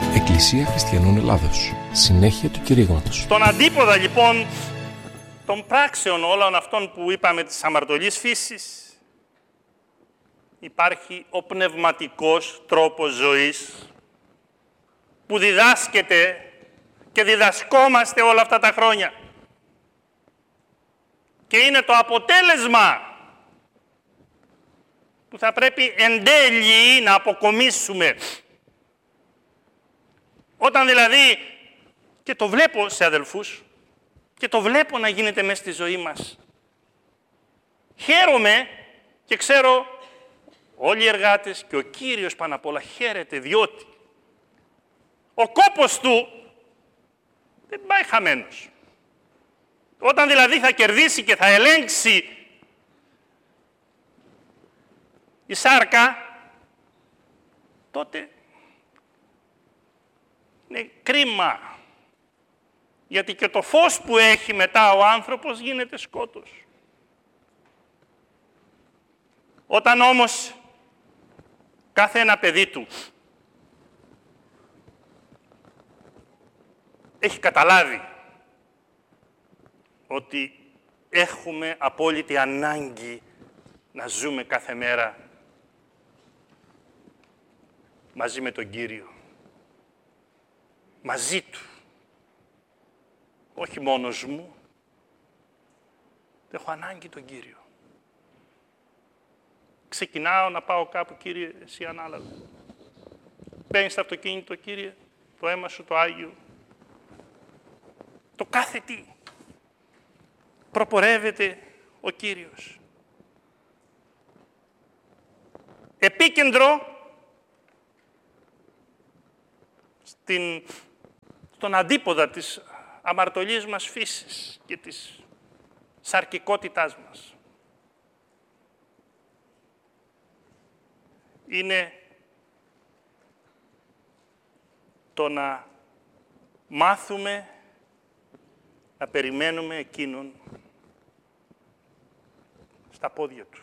Εκκλησία Χριστιανών Ελλάδος. Συνέχεια του κηρύγματος. Στον αντίποδα λοιπόν των πράξεων όλων αυτών που είπαμε της αμαρτωλής φύσης υπάρχει ο πνευματικός τρόπος ζωής που διδάσκεται και διδασκόμαστε όλα αυτά τα χρόνια. Και είναι το αποτέλεσμα που θα πρέπει εν τέλει να αποκομίσουμε. Όταν δηλαδή, και το βλέπω σε αδελφούς, και το βλέπω να γίνεται μέσα στη ζωή μας. Χαίρομαι και ξέρω όλοι οι εργάτες και ο Κύριος πάνω απ' όλα χαίρεται, διότι ο κόπος του δεν πάει χαμένος. Όταν δηλαδή θα κερδίσει και θα ελέγξει η σάρκα, τότε είναι κρίμα. Γιατί και το φως που έχει μετά ο άνθρωπος γίνεται σκότος. Όταν όμως κάθε ένα παιδί του έχει καταλάβει ότι έχουμε απόλυτη ανάγκη να ζούμε κάθε μέρα μαζί με τον Κύριο. Μαζί Του. Όχι μόνος μου. Έχω ανάγκη τον Κύριο. Ξεκινάω να πάω κάπου, Κύριε, εσύ ανάλαβε. Μπαίνεις στο αυτοκίνητο, Κύριε, το αίμα σου, το Άγιο. Το κάθε τι. Προπορεύεται ο Κύριος. Επίκεντρο στον αντίποδα της αμαρτωλής μας φύσης και της σαρκικότητάς μας. Είναι το να μάθουμε να περιμένουμε Εκείνον στα πόδια Του.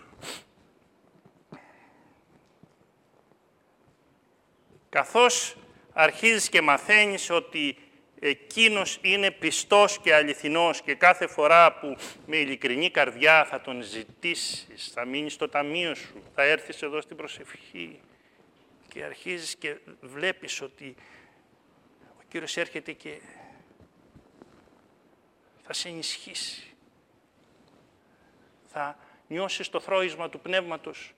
Καθώς αρχίζεις και μαθαίνεις ότι Εκείνος είναι πιστός και αληθινός και κάθε φορά που με ειλικρινή καρδιά θα Τον ζητήσεις, θα μείνεις στο ταμείο σου, θα έρθεις εδώ στην προσευχή και αρχίζεις και βλέπεις ότι ο Κύριος έρχεται και θα σε ενισχύσει. Θα νιώσεις το θρώισμα του Πνεύματος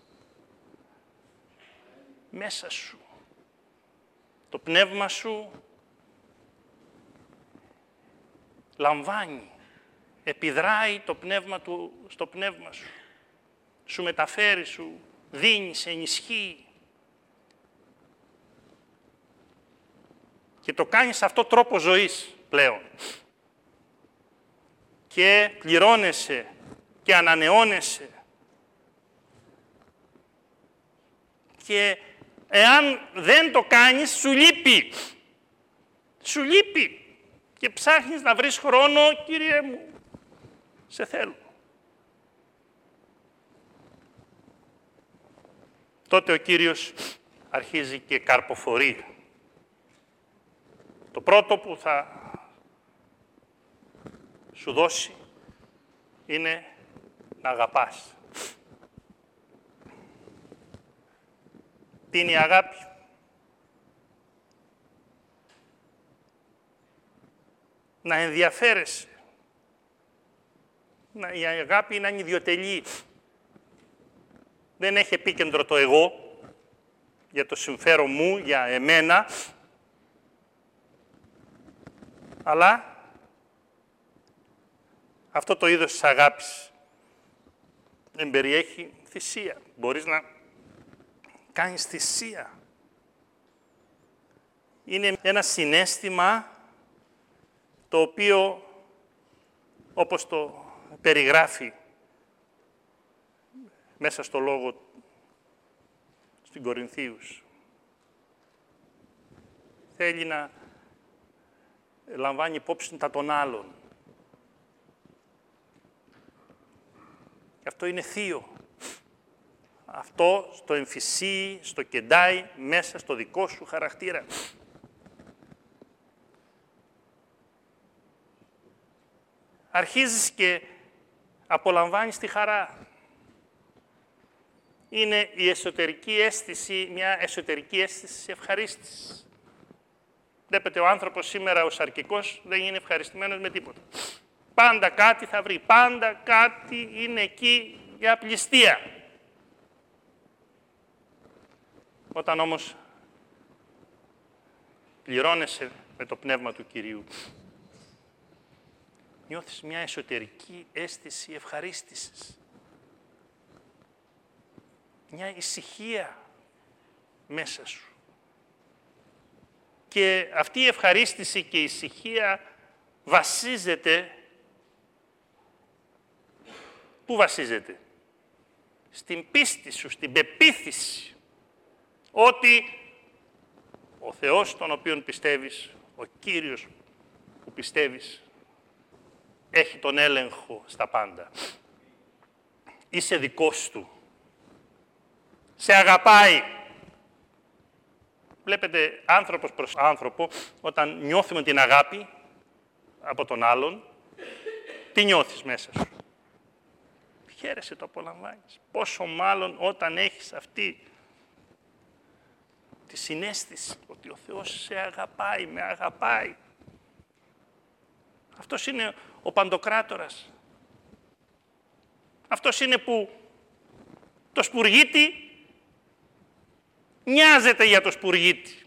μέσα σου. Το πνεύμα σου λαμβάνει, επιδράει το πνεύμα του στο πνεύμα σου. Σου μεταφέρει, σου δίνει, σε ενισχύει. Και το κάνεις αυτό τρόπο ζωής πλέον. Και πληρώνεσαι και ανανεώνεσαι. Και εάν δεν το κάνεις, σου λείπει. Σου λείπει. Και ψάχνεις να βρεις χρόνο, Κύριε μου, σε θέλω. Τότε ο Κύριος αρχίζει και καρποφορεί. Το πρώτο που θα σου δώσει είναι να αγαπάς. Τι είναι η αγάπη? Να ενδιαφέρεσαι. Η αγάπη είναι ανιδιοτελή. Δεν έχει επίκεντρο το εγώ, για το συμφέρον μου, για εμένα, αλλά αυτό το είδος της αγάπης εμπεριέχει θυσία. Μπορείς να κάνεις θυσία. Είναι ένα συναίσθημα το οποίο, όπως το περιγράφει μέσα στο λόγο στην Κορινθίους, θέλει να λαμβάνει υπόψη τα των άλλων. Και αυτό είναι θείο. Αυτό στο εμφυσίει, στο κεντάει μέσα στο δικό σου χαρακτήρα. αρχίζεις και απολαμβάνεις τη χαρά. Είναι η εσωτερική αίσθηση, μια εσωτερική αίσθηση ευχαρίστησης. Βλέπετε, ο άνθρωπος σήμερα, ο σαρκικός, δεν είναι ευχαριστημένος με τίποτα. Πάντα κάτι θα βρει, πάντα κάτι είναι εκεί για απληστία. Όταν όμως πληρώνεσαι με το Πνεύμα του Κυρίου, νιώθεις μια εσωτερική αίσθηση ευχαρίστησης. Μια ησυχία μέσα σου. Και αυτή η ευχαρίστηση και η ησυχία βασίζεται... Πού βασίζεται? Στην πίστη σου, στην πεποίθηση ότι ο Θεός τον οποίον πιστεύεις, ο Κύριος που πιστεύεις, έχει τον έλεγχο στα πάντα. Είσαι δικός του. Σε αγαπάει. Βλέπετε, άνθρωπος προς άνθρωπο, όταν νιώθουμε την αγάπη από τον άλλον, τι νιώθεις μέσα σου? Χαίρεσαι, το απολαμβάνεις. Πόσο μάλλον όταν έχεις αυτή τη συναίσθηση ότι ο Θεός σε αγαπάει, με αγαπάει. Αυτός είναι ο Παντοκράτορας. Αυτός είναι που το σπουργίτη νοιάζεται για το σπουργίτη.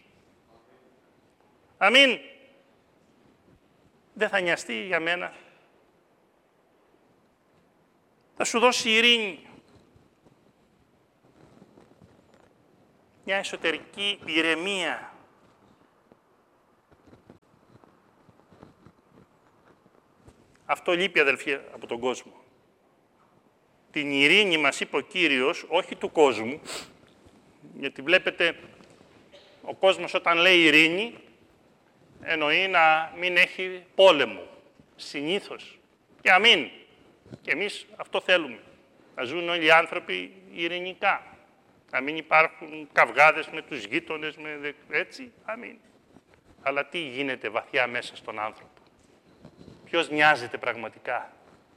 Αμήν. Δεν θα νοιαστεί για μένα. Θα σου δώσει ειρήνη. Μια εσωτερική ηρεμία. Αυτό λείπει, αδελφοί, από τον κόσμο. Την ειρήνη μας είπε ο Κύριος, όχι του κόσμου, γιατί βλέπετε, ο κόσμος όταν λέει ειρήνη, εννοεί να μην έχει πόλεμο, συνήθως. Και αμήν. Και εμείς αυτό θέλουμε. Να ζουν όλοι οι άνθρωποι ειρηνικά. Να μην υπάρχουν καυγάδες με τους γείτονες, έτσι, αμήν. Αλλά τι γίνεται βαθιά μέσα στον άνθρωπο? Ποιος νοιάζεται πραγματικά?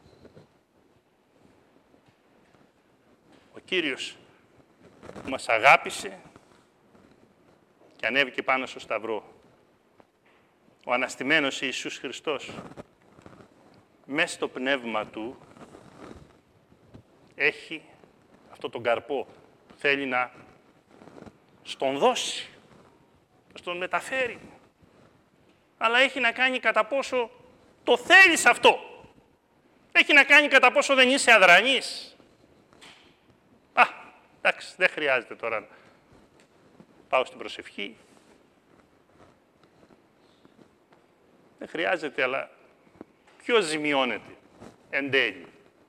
Ο Κύριος που μας αγάπησε και ανέβηκε πάνω στο Σταυρό. Ο αναστημένος Ιησούς Χριστός, μέσα στο πνεύμα Του, έχει αυτό τον καρπό που θέλει να στον δώσει, να στον μεταφέρει. Αλλά έχει να κάνει κατά πόσο το θέλεις αυτό. Έχει να κάνει κατά πόσο δεν είσαι αδρανής. Εντάξει, δεν χρειάζεται τώρα να πάω στην προσευχή. Δεν χρειάζεται, αλλά ποιος ζημιώνεται εν τέλει?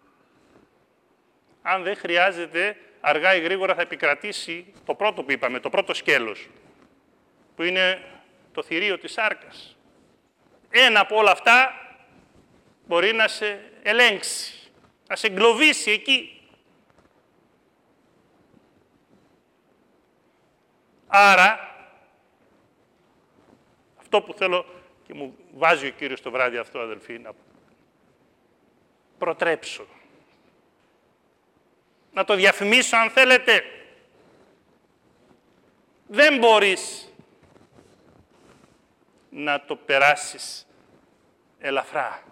Αν δεν χρειάζεται, αργά ή γρήγορα θα επικρατήσει το πρώτο που είπαμε, το πρώτο σκέλος, που είναι το θηρίο της σάρκας. Ένα από όλα αυτά μπορεί να σε ελέγξει, να σε εγκλωβίσει εκεί. Άρα, αυτό που θέλω και μου βάζει ο Κύριος το βράδυ αυτό, αδελφοί, να προτρέψω. Να το διαφημίσω αν θέλετε. Δεν μπορείς να το περάσεις ελαφρά.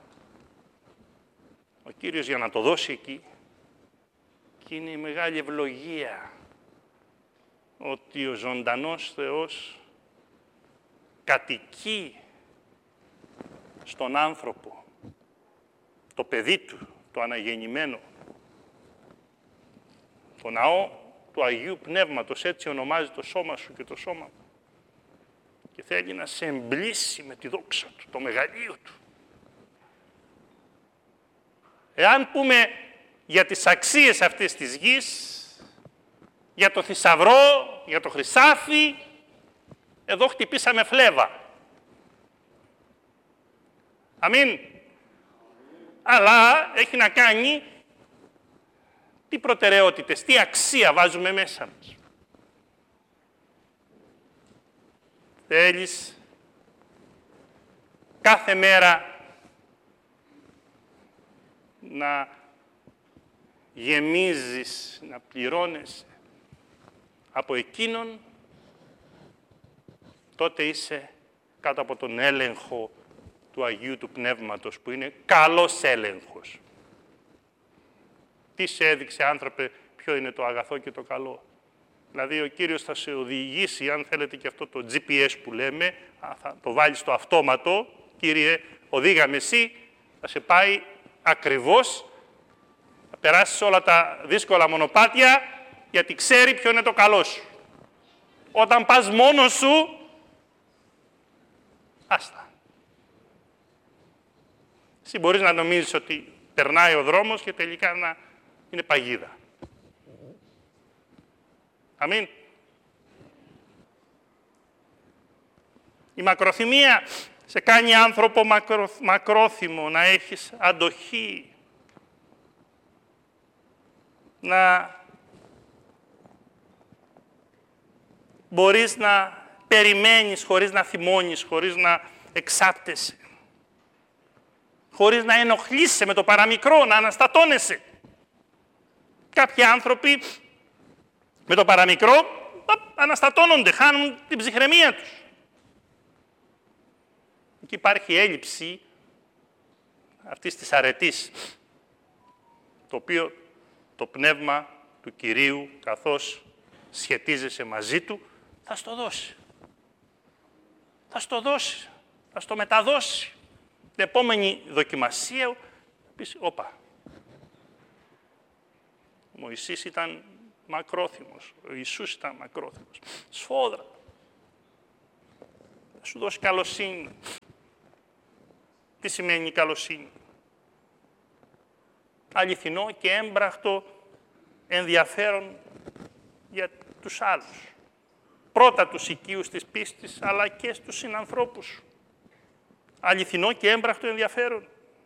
Ο Κύριος για να το δώσει εκεί, και είναι η μεγάλη ευλογία ότι ο ζωντανός Θεός κατοικεί στον άνθρωπο, το παιδί Του, το αναγεννημένο. Το ναό του Αγίου Πνεύματος, έτσι ονομάζει το σώμα σου και το σώμα μου. Και θέλει να σε εμπλήσει με τη δόξα Του, το μεγαλείο Του. Εάν πούμε για τις αξίες αυτής της γης, για το θησαυρό, για το χρυσάφι, εδώ χτυπήσαμε φλέβα. Αμήν. Αλλά έχει να κάνει τι προτεραιότητες, τι αξία βάζουμε μέσα μας. Θέλεις κάθε μέρα να γεμίζεις, να πληρώνεσαι από εκείνον, τότε είσαι κάτω από τον έλεγχο του Αγίου του Πνεύματος, που είναι καλός έλεγχος. Τι σε έδειξε, άνθρωπε, ποιο είναι το αγαθό και το καλό? Δηλαδή, ο Κύριος θα σε οδηγήσει, αν θέλετε και αυτό το GPS που λέμε, θα το βάλεις στο αυτόματο, Κύριε, οδήγαμε εσύ, θα σε πάει ακριβώς, θα περάσεις όλα τα δύσκολα μονοπάτια, γιατί ξέρει ποιο είναι το καλό σου. Όταν πας μόνος σου, άστα. Εσύ μπορείς να νομίζεις ότι περνάει ο δρόμος και τελικά να είναι παγίδα. Αμήν. Η μακροθυμία σε κάνει άνθρωπο μακρόθυμο, να έχεις αντοχή, να μπορείς να περιμένεις χωρίς να θυμώνεις, χωρίς να εξάπτεσαι, χωρίς να ενοχλείσαι με το παραμικρό, να αναστατώνεσαι. Κάποιοι άνθρωποι με το παραμικρό αναστατώνονται, χάνουν την ψυχραιμία τους. Εκεί υπάρχει έλλειψη αυτής της αρετής, το οποίο το πνεύμα του Κυρίου, καθώς σχετίζεσαι μαζί του, θα στο δώσει. Θα στο δώσει, θα στο μεταδώσει. Την επόμενη δοκιμασία, θα πεις, όπα, ο Μωυσής ήταν μακρόθυμος, ο Ιησούς ήταν μακρόθυμος. Σφόδρα. Θα σου δώσει καλοσύνη. Τι σημαίνει καλοσύνη? Αληθινό και έμπραχτο ενδιαφέρον για τους άλλους. Πρώτα τους οικείους της πίστης, αλλά και στους συνανθρώπους σου. Αληθινό και έμπραχτο ενδιαφέρον.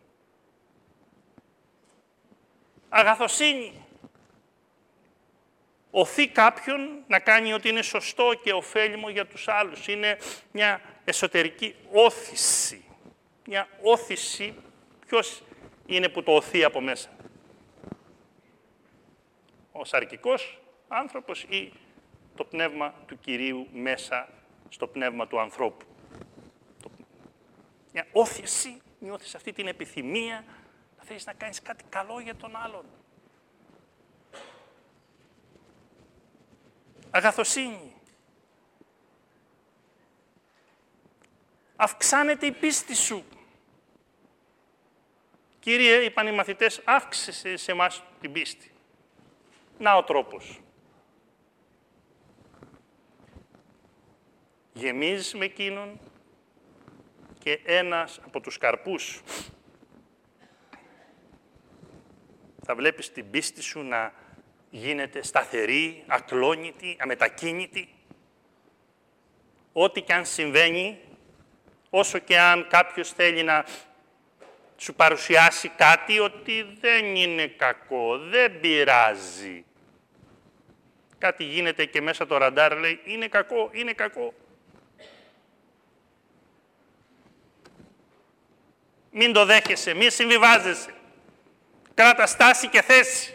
Αγαθοσύνη. Οθεί κάποιον να κάνει ό,τι είναι σωστό και ωφέλιμο για τους άλλους. Είναι μια εσωτερική όθηση. Μια όθηση, ποιος είναι που το οθεί από μέσα? Ο σαρκικός άνθρωπος ή το πνεύμα του Κυρίου μέσα στο πνεύμα του ανθρώπου? Μια όθηση, νιώθεις αυτή την επιθυμία να θέλεις να κάνεις κάτι καλό για τον άλλον. Αγαθοσύνη. Αυξάνεται η πίστη σου. Κύριε, είπαν οι μαθητές, αύξησε σε εμάς την πίστη. Να ο τρόπος. Γεμίζεις με εκείνον και ένας από τους καρπούς θα βλέπεις την πίστη σου να γίνεται σταθερή, ακλόνητη, αμετακίνητη. Ό,τι και αν συμβαίνει, όσο και αν κάποιος θέλει να σου παρουσιάσει κάτι, ότι δεν είναι κακό, δεν πειράζει. Κάτι γίνεται και μέσα το ραντάρ λέει, είναι κακό, είναι κακό. Μην το δέχεσαι, μην συμβιβάζεσαι. Κράτα στάση και θέση.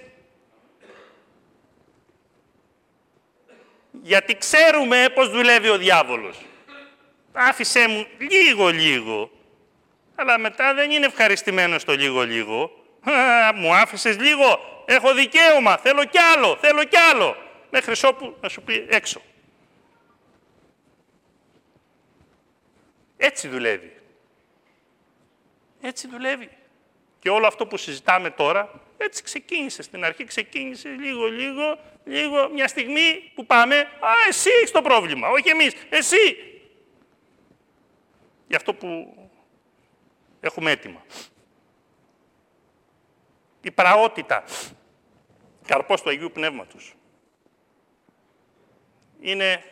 Γιατί ξέρουμε πώς δουλεύει ο διάβολος. Άφησέ μου λίγο-λίγο. Αλλά μετά δεν είναι ευχαριστημένος το λίγο-λίγο. Μου άφησες λίγο, έχω δικαίωμα, θέλω κι άλλο, θέλω κι άλλο. Μέχρι όπου να σου πει έξω. Έτσι δουλεύει. Έτσι δουλεύει. Και όλο αυτό που συζητάμε τώρα, έτσι ξεκίνησε. Στην αρχή ξεκίνησε λίγο, μια στιγμή που πάμε, εσύ έχεις το πρόβλημα, όχι εμείς, εσύ. Γι' αυτό που έχουμε έτοιμα. Η πραότητα, καρπός του Αγίου Πνεύματος, είναι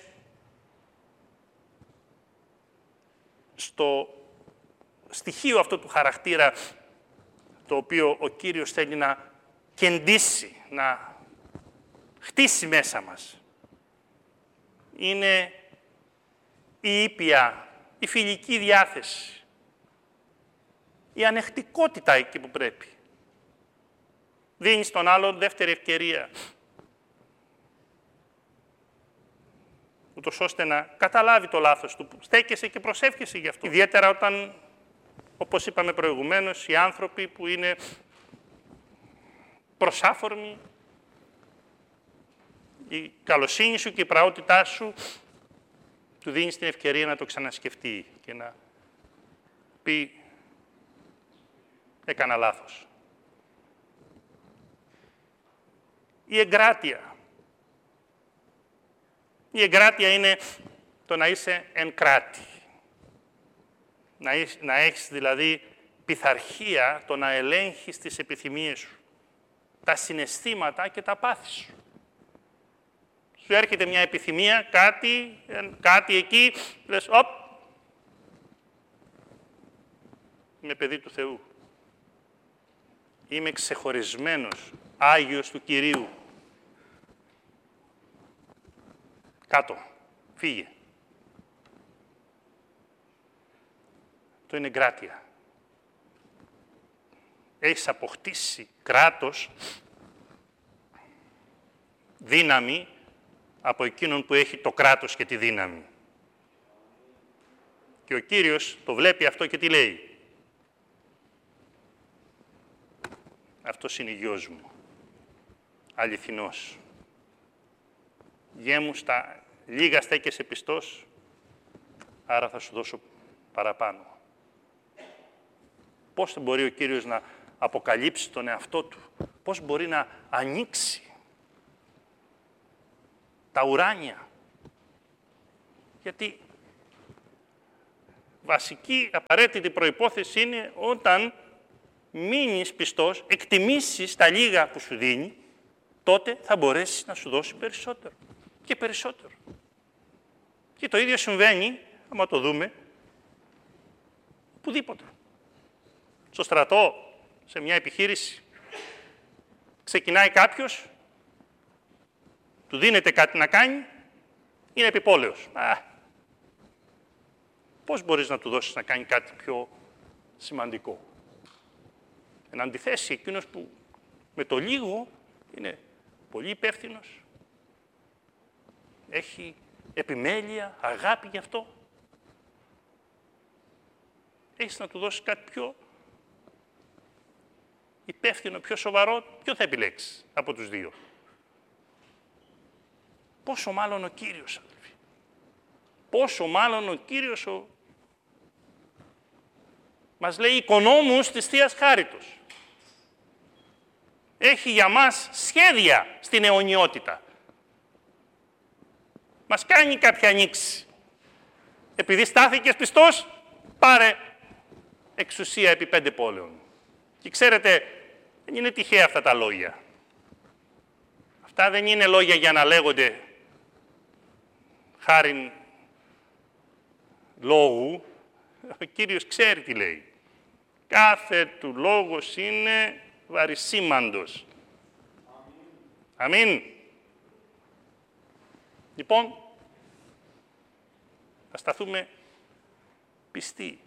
στο στοιχείο αυτό του χαρακτήρα το οποίο ο Κύριος θέλει να κεντήσει, να χτίσει μέσα μας. Είναι η ήπια, η φιλική διάθεση, η ανεχτικότητα εκεί που πρέπει. δίνει στον άλλον δεύτερη ευκαιρία. Ούτως ώστε να καταλάβει το λάθος του. Στέκεσαι και προσεύχεσαι γι' αυτό. Ιδιαίτερα όταν, όπως είπαμε προηγουμένως, οι άνθρωποι που είναι προσάφορμοι, η καλοσύνη σου και η πραότητά σου του δίνεις την ευκαιρία να το ξανασκεφτεί και να πει «έκανα λάθος». Η εγκράτεια. Η εγκράτεια είναι το να είσαι εν κράτη. Να έχεις δηλαδή πειθαρχία, το να ελέγχεις τις επιθυμίες σου, τα συναισθήματα και τα πάθη σου. Σου έρχεται μια επιθυμία, κάτι εκεί, λες, οπ, είμαι παιδί του Θεού. Είμαι ξεχωρισμένος, Άγιος του Κυρίου. Κάτω, φύγε. Το είναι εγκράτεια. Έχεις αποκτήσει κράτος, δύναμη, από εκείνον που έχει το κράτος και τη δύναμη. Και ο Κύριος το βλέπει αυτό και τι λέει. Αυτός είναι γιος μου, αληθινός. Γέ μου στα λίγα στέκεσαι πιστός, άρα θα σου δώσω παραπάνω. Πώς μπορεί ο Κύριος να αποκαλύψει τον εαυτό του, πώς μπορεί να ανοίξει τα ουράνια. Γιατί βασική απαραίτητη προϋπόθεση είναι όταν μείνεις πιστός, εκτιμήσεις τα λίγα που σου δίνει, τότε θα μπορέσεις να σου δώσει περισσότερο και περισσότερο. Και το ίδιο συμβαίνει, άμα το δούμε, οπουδήποτε. Στο στρατό, σε μια επιχείρηση, ξεκινάει κάποιος, του δίνεται κάτι να κάνει, είναι επιπόλαιος. Πώς μπορείς να του δώσεις να κάνει κάτι πιο σημαντικό. Εν αντιθέσει, εκείνος που με το λίγο είναι πολύ υπεύθυνος, έχει επιμέλεια, αγάπη γι' αυτό. Έχεις να του δώσεις κάτι πιο υπεύθυνο, πιο σοβαρό, ποιο θα επιλέξεις από τους δύο. Πόσο μάλλον ο Κύριος, αδελφοί. Πόσο μάλλον ο Κύριος μας λέει οικονόμους της Θείας Χάριτος. Έχει για μας σχέδια στην αιωνιότητα. Μας κάνει κάποια ανοίξη. Επειδή στάθηκες πιστός, πάρε εξουσία επί 5 πόλεων. Και ξέρετε, δεν είναι τυχαία αυτά τα λόγια. Αυτά δεν είναι λόγια για να λέγονται χάριν λόγου. Ο Κύριος ξέρει τι λέει. Κάθε του λόγος είναι βαρισίμαντος. Αμήν. Λοιπόν, θα σταθούμε πιστοί,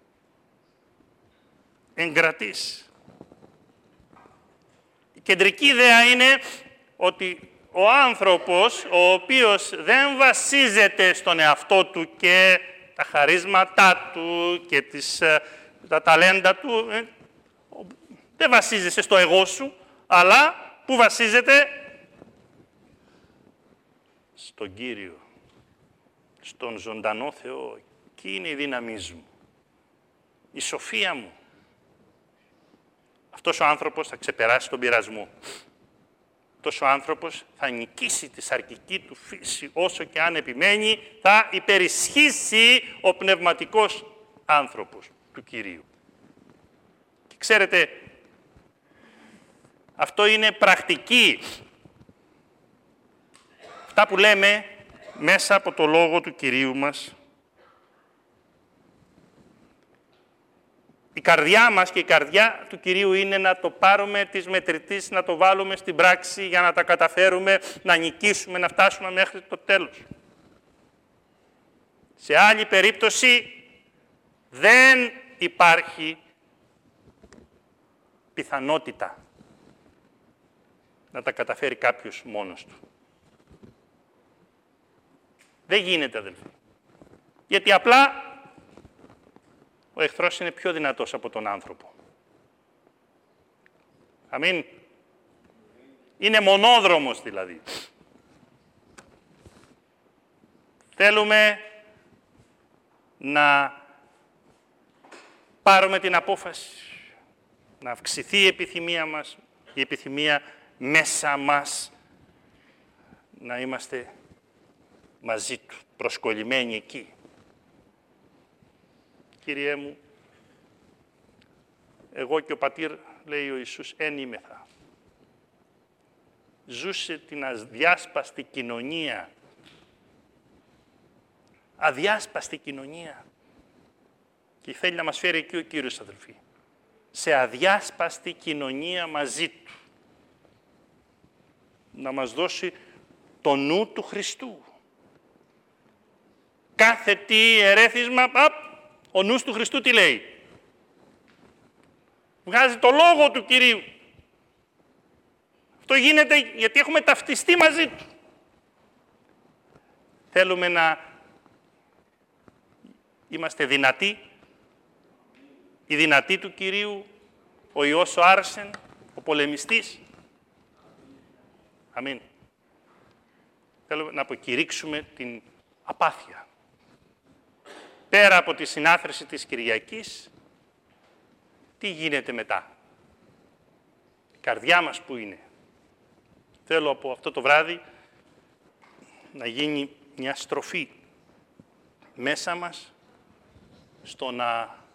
εγκρατείς. Η κεντρική ιδέα είναι ότι ο άνθρωπος, ο οποίος δεν βασίζεται στον εαυτό του και τα χαρίσματά του και τα ταλέντα του, δεν βασίζεσαι στο εγώ σου, αλλά που βασίζεται στον Κύριο, στον ζωντανό Θεό. Εκεί είναι η δύναμή μου, η σοφία μου. Αυτός ο άνθρωπος θα ξεπεράσει τον πειρασμό. Αυτός ο άνθρωπος θα νικήσει τη σαρκική του φύση, όσο και αν επιμένει, θα υπερισχύσει ο πνευματικός άνθρωπος του Κυρίου. Και ξέρετε, αυτό είναι πρακτική. Αυτά που λέμε μέσα από το λόγο του Κυρίου μας, η καρδιά μας και η καρδιά του Κυρίου είναι να το πάρουμε της μετρητής, να το βάλουμε στην πράξη για να τα καταφέρουμε, να νικήσουμε, να φτάσουμε μέχρι το τέλος. Σε άλλη περίπτωση δεν υπάρχει πιθανότητα να τα καταφέρει κάποιος μόνος του. Δεν γίνεται, αδελφοί. Γιατί απλά ο εχθρός είναι πιο δυνατός από τον άνθρωπο. Αμήν. Είναι μονόδρομος δηλαδή. Θέλουμε να πάρουμε την απόφαση, να αυξηθεί η επιθυμία μας, η επιθυμία μέσα μας, να είμαστε μαζί του, προσκολλημένοι εκεί. Κύριέ μου, εγώ και ο πατήρ, λέει ο Ιησούς, εν είμεθα. Ζούσε την αδιάσπαστη κοινωνία. Αδιάσπαστη κοινωνία. Και θέλει να μας φέρει εκεί ο Κύριος, αδελφοί. Σε αδιάσπαστη κοινωνία μαζί του. Να μας δώσει το νου του Χριστού. Κάθε τι ερέθισμα, ο νους του Χριστού τι λέει. Βγάζει το λόγο του Κυρίου. Αυτό γίνεται γιατί έχουμε ταυτιστεί μαζί του. Θέλουμε να είμαστε δυνατοί. Οι δυνατοί του Κυρίου, ο Υιός ο Άρσεν, ο πολεμιστής. Αμήν. Θέλουμε να αποκηρύξουμε την απάθεια. Πέρα από τη συνάθρηση της Κυριακής, τι γίνεται μετά. Η καρδιά μας που είναι. Θέλω από αυτό το βράδυ να γίνει μια στροφή μέσα μας στο να